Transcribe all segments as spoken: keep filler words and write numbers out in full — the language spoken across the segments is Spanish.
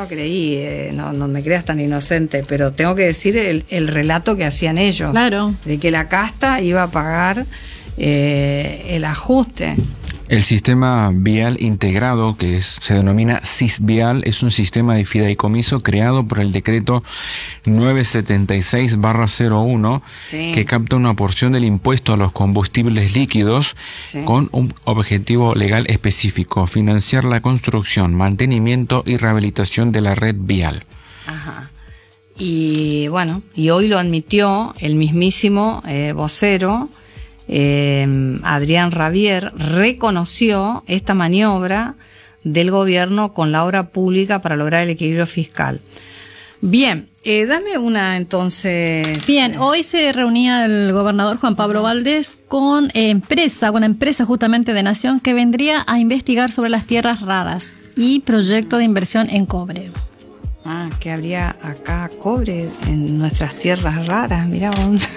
no creí, eh, no, no me creas tan inocente, pero tengo que decir el, el relato que hacían ellos. Claro. De que la casta iba a pagar eh, el ajuste. El sistema vial integrado, que es, se denomina SISVial, es un sistema de fideicomiso creado por el decreto novecientos setenta y seis barra cero uno, sí, que capta una porción del impuesto a los combustibles líquidos, sí, con un objetivo legal específico: financiar la construcción, mantenimiento y rehabilitación de la red vial. Ajá. Y bueno, y hoy lo admitió el mismísimo eh, vocero, Eh, Adrián Rabier, reconoció esta maniobra del gobierno con la obra pública para lograr el equilibrio fiscal. Bien, eh, dame una entonces. Bien, hoy se reunía el gobernador Juan Pablo Valdés con eh, empresa, una empresa justamente de Nación que vendría a investigar sobre las tierras raras y proyecto de inversión en cobre. Ah, que habría acá cobre en nuestras tierras raras, mirá.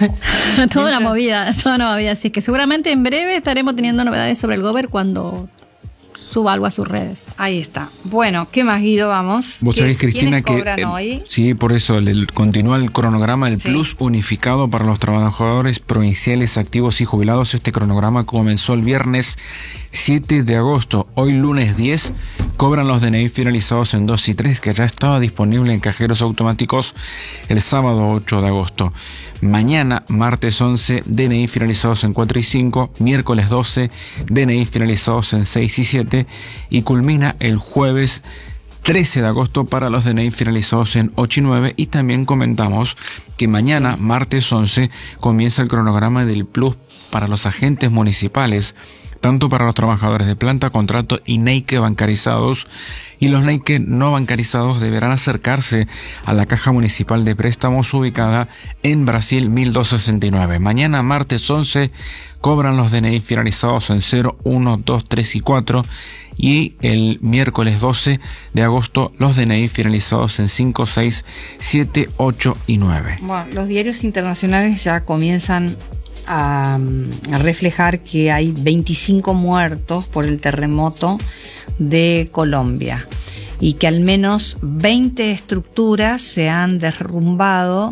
Toda una movida, toda una movida. Así que seguramente en breve estaremos teniendo novedades sobre el Gober cuando suba algo a sus redes. Ahí está. Bueno, ¿qué más, Guido? Vamos. Vos sabés, Cristina, que cobran eh, hoy? Sí, por eso el, continúa el cronograma del, sí, Plus unificado para los trabajadores provinciales activos y jubilados. Este cronograma comenzó el viernes siete de agosto. Hoy lunes diez cobran los D N I finalizados en dos y tres, que ya estaba disponible en cajeros automáticos el sábado ocho de agosto. Mañana, martes once, D N I finalizados en cuatro y cinco, miércoles doce, D N I finalizados en seis y siete, y culmina el jueves trece de agosto para los D N I finalizados en ocho y nueve. Y también comentamos que mañana, martes once, comienza el cronograma del Plus para los agentes municipales, tanto para los trabajadores de planta, contrato y N E I C bancarizados, y los N E I C no bancarizados deberán acercarse a la Caja Municipal de Préstamos ubicada en Brasil mil doscientos sesenta y nueve. Mañana, martes once, cobran los D N I finalizados en cero, uno, dos, tres y cuatro, y el miércoles doce de agosto los D N I finalizados en cinco, seis, siete, ocho y nueve. Bueno, los diarios internacionales ya comienzan A, a reflejar que hay veinticinco muertos por el terremoto de Colombia y que al menos veinte estructuras se han derrumbado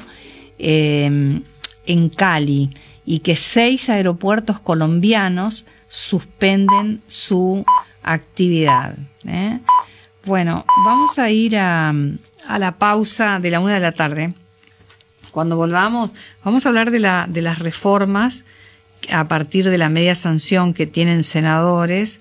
eh, en Cali y que seis aeropuertos colombianos suspenden su actividad. ¿eh? Bueno, vamos a ir a, a la pausa de la una de la tarde. Cuando volvamos, vamos a hablar de, la, de las reformas a partir de la media sanción que tienen senadores.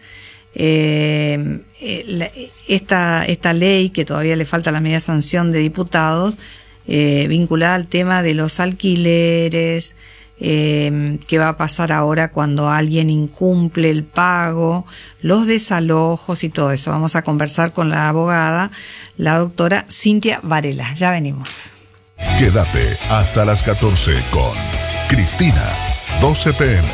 Eh, eh, esta, esta ley, que todavía le falta la media sanción de diputados, eh, vinculada al tema de los alquileres, eh, qué va a pasar ahora cuando alguien incumple el pago, los desalojos y todo eso. Vamos a conversar con la abogada, la doctora Cintia Varela. Ya venimos. Quédate hasta las catorce con Cristina, doce pe eme.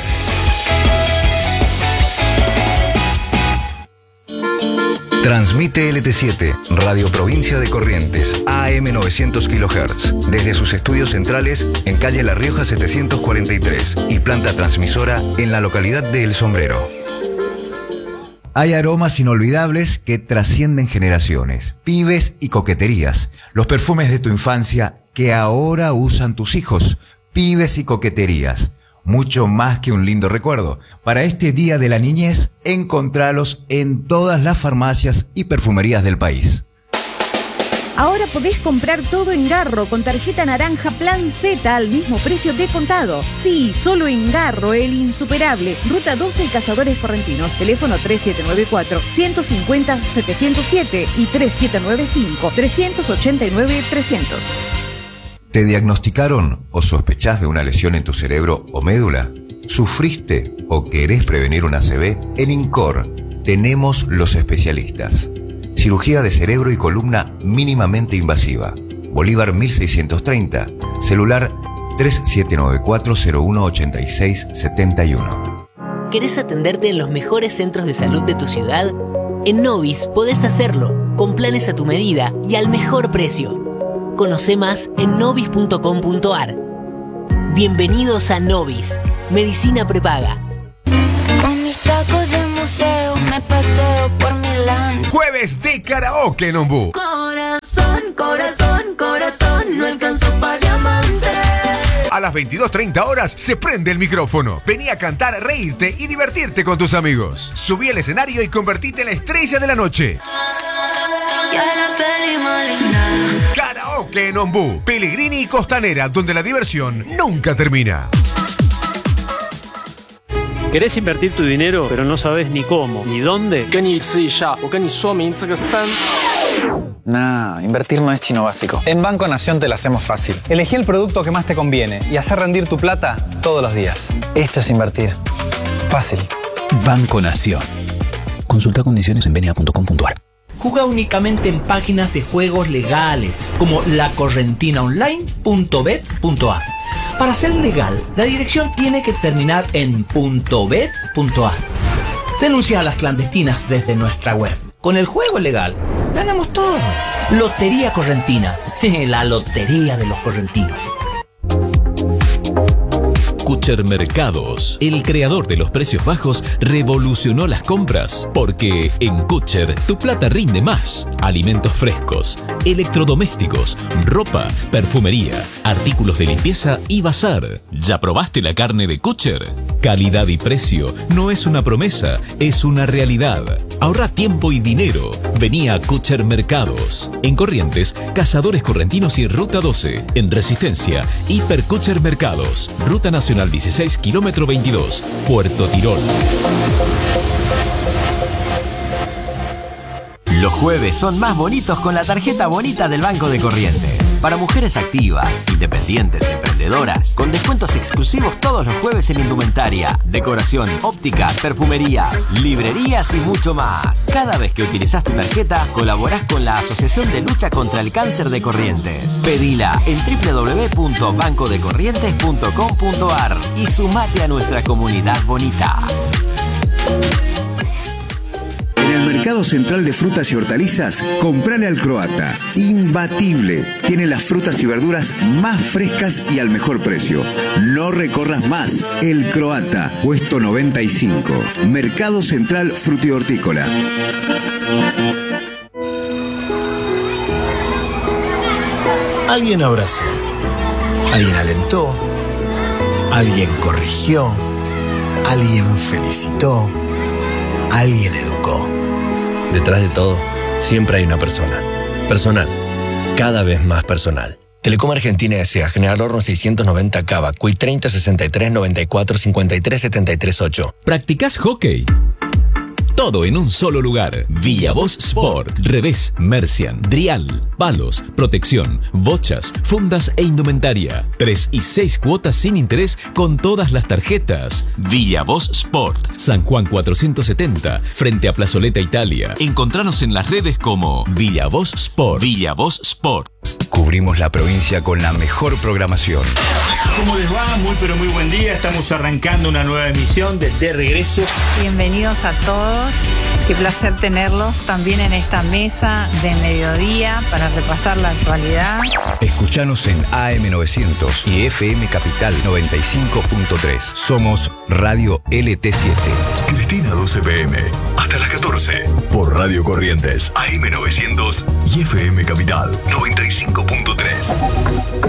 Transmite L T siete, Radio Provincia de Corrientes, A M novecientos kilohertz, desde sus estudios centrales en calle La Rioja setecientos cuarenta y tres y planta transmisora en la localidad de El Sombrero. Hay aromas inolvidables que trascienden generaciones, pibes y coqueterías. Los perfumes de tu infancia que ahora usan tus hijos, pibes y coqueterías. Mucho más que un lindo recuerdo. Para este Día de la Niñez, encontralos en todas las farmacias y perfumerías del país. Ahora podés comprar todo en Garro con tarjeta naranja Plan Z al mismo precio de contado. Sí, solo en Garro, el insuperable. Ruta doce, Cazadores Correntinos. Teléfono tres siete nueve cuatro, uno cinco cero, siete cero siete y tres siete nueve cinco, tres ocho nueve, trescientos. ¿Te diagnosticaron o sospechás de una lesión en tu cerebro o médula? ¿Sufriste o querés prevenir una A C V? En INCOR tenemos los especialistas. Cirugía de cerebro y columna mínimamente invasiva. Bolívar mil seiscientos treinta. Celular tres siete nueve cuatro, cero uno ocho seis siete uno. ¿Querés atenderte en los mejores centros de salud de tu ciudad? En Novis podés hacerlo, con planes a tu medida y al mejor precio. Conoce más en novis punto com punto ar. Bienvenidos a Novis, medicina prepaga. Con mis tacos de museo me paseo por Milán. Jueves de karaoke en Ombú. Corazón. corazón, corazón, no alcanzó para diamante. A las veintidós treinta horas se prende el micrófono. Vení a cantar, reírte y divertirte con tus amigos. Subí al escenario y convertite en la estrella de la noche. Karaoke en Ombú, Pellegrini y Costanera, donde la diversión nunca termina. ¿Querés invertir tu dinero, pero no sabes ni cómo, ni dónde? Nah, invertir no es chino básico. En Banco Nación te lo hacemos fácil. Elegí el producto que más te conviene y hacer rendir tu plata todos los días. Esto es invertir. Fácil. Banco Nación. Consulta condiciones en venia punto com punto a r. Juega únicamente en páginas de juegos legales, como la correntina online punto bet punto a r. Para ser legal, la dirección tiene que terminar en .bet punto a r. Denuncia a las clandestinas desde nuestra web. Con el juego legal, ganamos todo. Lotería Correntina, la lotería de los correntinos. Kutcher Mercados, el creador de los precios bajos, revolucionó las compras, porque en Kutcher tu plata rinde más. Alimentos frescos, electrodomésticos, ropa, perfumería, artículos de limpieza y bazar. ¿Ya probaste la carne de Kutcher? Calidad y precio no es una promesa, es una realidad. Ahorra tiempo y dinero. Vení a Kutcher Mercados. En Corrientes, Cazadores Correntinos y Ruta doce. En Resistencia, Hiper Kutcher Mercados. Ruta Nacional dieciséis, kilómetro veintidós, Puerto Tirol. Los jueves son más bonitos con la tarjeta bonita del Banco de Corrientes. Para mujeres activas, independientes y emprendedoras, con descuentos exclusivos todos los jueves en indumentaria, decoración, ópticas, perfumerías, librerías y mucho más. Cada vez que utilizas tu tarjeta, colaborás con la Asociación de Lucha contra el Cáncer de Corrientes. Pedila en doble u doble u doble u punto banco de corrientes punto com punto a r y sumate a nuestra comunidad bonita. En el Mercado Central de Frutas y Hortalizas, comprale al Croata. Imbatible. Tiene las frutas y verduras más frescas y al mejor precio. No recorras más. El Croata, puesto noventa y cinco. Mercado Central Frutihortícola. Alguien abrazó. Alguien alentó. Alguien corrigió. Alguien felicitó. Alguien educó. Detrás de todo, siempre hay una persona. Personal. Cada vez más personal. Telecom Argentina S A General Horno seiscientos noventa Cava, Q I treinta sesenta y tres noventa y cuatro cincuenta y tres setenta y tres ocho. ¿Practicás hockey? Todo en un solo lugar. Villavoz Sport. Revés, Mercian, Drial, palos, protección, bochas, fundas e indumentaria. Tres y seis cuotas sin interés con todas las tarjetas. Villavoz Sport. San Juan cuatrocientos setenta, frente a Plazoleta Italia. Encontranos en las redes como Villavoz Sport. Villavoz Sport. Cubrimos la provincia con la mejor programación. ¿Cómo les va? Muy pero muy buen día. Estamos arrancando una nueva emisión de De Regreso. Bienvenidos a todos. Qué placer tenerlos también en esta mesa de mediodía para repasar la actualidad. Escuchanos en A M novecientos y F M Capital noventa y cinco punto tres. Somos Radio L T siete. Cristina doce p m hasta las catorce. Por Radio Corrientes A M novecientos y F M Capital noventa y cinco punto tres.